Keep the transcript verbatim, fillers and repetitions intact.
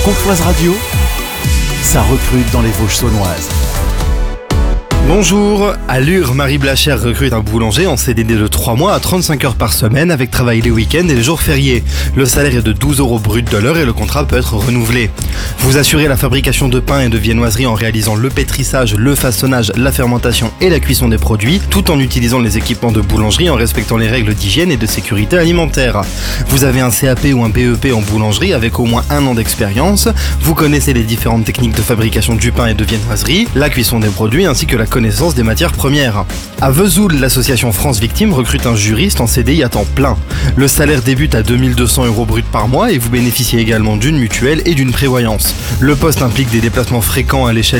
Comtoise Radio, ça recrute dans les Vosges saunoises. Bonjour, Allure Marie Blachère recrute un boulanger en C D D de trois mois à trente-cinq heures par semaine avec travail les week-ends et les jours fériés. Le salaire est de douze euros brut de l'heure et le contrat peut être renouvelé. Vous assurez la fabrication de pain et de viennoiserie en réalisant le pétrissage, le façonnage, la fermentation et la cuisson des produits, tout en utilisant les équipements de boulangerie en respectant les règles d'hygiène et de sécurité alimentaire. Vous avez un C A P ou un B E P en boulangerie avec au moins un an d'expérience. Vous connaissez les différentes techniques de fabrication du pain et de viennoiserie, la cuisson des produits ainsi que la connaissance des matières premières. À Vesoul, l'association France Victimes recrute un juriste en C D I à temps plein. Le salaire débute à deux mille deux cents euros brut par mois et vous bénéficiez également d'une mutuelle et d'une prévoyance. Le poste implique des déplacements fréquents à l'échelle